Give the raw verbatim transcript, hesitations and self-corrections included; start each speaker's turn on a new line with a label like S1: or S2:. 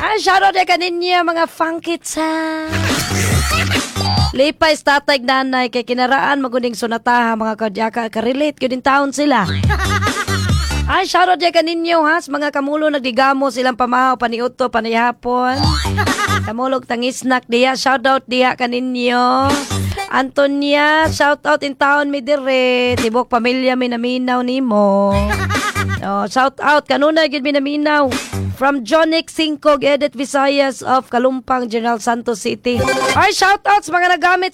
S1: Ay, shoutout ya kaninyo mga funkits ha. Lipay sa tatay nanay kay kinaraan maguning sunataha mga kadyaka ka-relate yun din taon sila. Ay, shoutout ya kaninyo ha sa mga kamulo nagdigamo silang pamahaw paniuto panihapon. Kamulog tangisnak diya, shoutout diya kaninyo. Antonia, shoutout in town mi dire. Tibok pamilya mi naminaw nimo. Oh, shout out kanuna gid mi naminaw. From Jonic Singcog, Edit Visayas of Kalumpang, General Santos City. Ay, shout out sa mga nagamit